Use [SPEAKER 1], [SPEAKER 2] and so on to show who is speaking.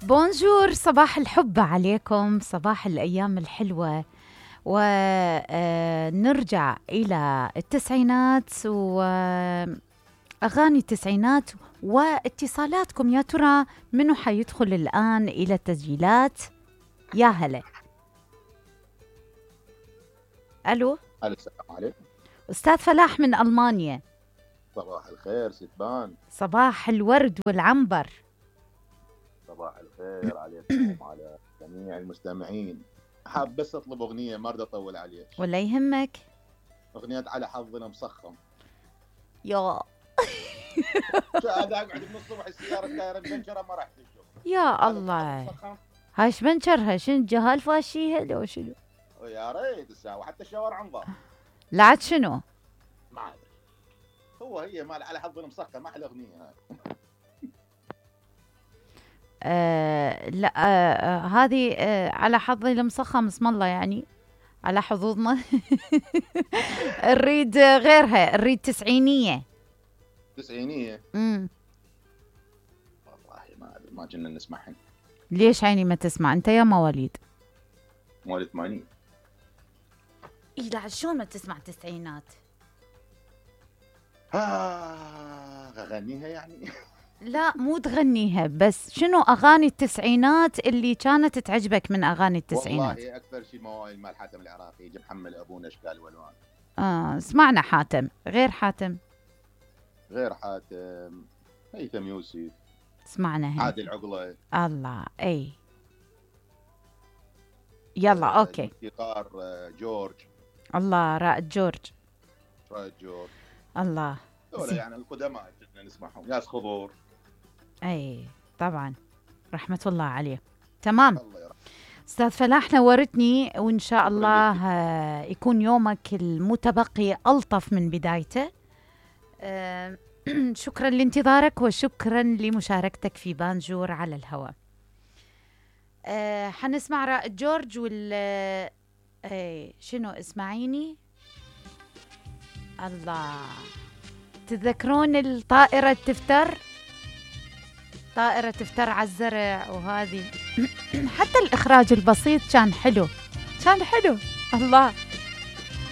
[SPEAKER 1] بونجور، صباح الحب عليكم، صباح الأيام الحلوة. ونرجع إلى التسعينات وأغاني التسعينات واتصالاتكم. يا ترى منو حيدخل الآن إلى التسجيلات؟ يا هلا. ألو.
[SPEAKER 2] السلام عليكم.
[SPEAKER 1] أستاذ فلاح من ألمانيا.
[SPEAKER 2] صباح الخير ستبان.
[SPEAKER 1] صباح الورد والعنبر.
[SPEAKER 2] صباح الخير عليكم وعلى جميع المستمعين. حاب بس اطلب اغنيه، ما اريد اطول عليك.
[SPEAKER 1] ولا يهمك.
[SPEAKER 2] اغنيه على حظنا مصخم.
[SPEAKER 1] يا
[SPEAKER 2] شو هذا؟ اقعد من الصبح السياره التايره مبنشره ما راح تشوف.
[SPEAKER 1] يا الله، هاش بنشرها شنو جهال فاشيها لو شنو؟
[SPEAKER 2] يا ريت الساعه حتى الشاور عنظر.
[SPEAKER 1] لا عاد شنو؟
[SPEAKER 2] ما ادري. هي مال على حظنا مصخم، احلى اغنيه هاي.
[SPEAKER 1] لا هذه على حظي المسخم اسم الله، يعني على حظوظنا. نريد غيرها، نريد تسعينية.
[SPEAKER 2] والله ما كنا نسمعهن.
[SPEAKER 1] ليش عيني ما تسمع؟ انت يا مواليد
[SPEAKER 2] مواليد 80.
[SPEAKER 1] اي لا شلون ما تسمع تسعينات؟
[SPEAKER 2] اغنيها يعني.
[SPEAKER 1] لا مو تغنيها، بس شنو اغاني التسعينات اللي كانت تعجبك من اغاني التسعينات؟
[SPEAKER 2] والله اكثر شيء موائل مال حاتم العراقي، يجي محمل ابونا اشكال والوان.
[SPEAKER 1] سمعنا حاتم. غير حاتم
[SPEAKER 2] هيثم يوسف
[SPEAKER 1] سمعنا.
[SPEAKER 2] عادل عقله.
[SPEAKER 1] الله اي يلا اوكي.
[SPEAKER 2] موسيقار جورج.
[SPEAKER 1] الله رائد جورج. الله
[SPEAKER 2] دول يعني القدماء كنا نسمعهم. ياس خضور.
[SPEAKER 1] اي طبعا رحمة الله عليه. تمام.
[SPEAKER 2] الله يرحمه.
[SPEAKER 1] استاذ فلاح نورتني، وان شاء الله يكون يومك المتبقي الطف من بدايته. شكرا لانتظارك وشكرا لمشاركتك في بانجور على الهواء. حنسمع رائد جورج شنو اسمعيني. الله، تذكرون الطائرة تفتر؟ طائرة تفتر على الزرع، وهذه حتى الإخراج البسيط كان حلو. الله.